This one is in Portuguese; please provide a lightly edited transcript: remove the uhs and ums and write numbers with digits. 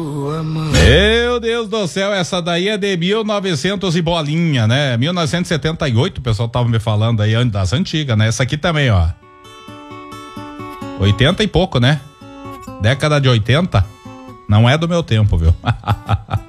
Meu Deus do céu, essa daí é de 1900 e bolinha, né? 1978, o pessoal tava me falando aí das antigas, né? Essa aqui também, ó. 80 e pouco, né? Década de 80. Não é do meu tempo, viu?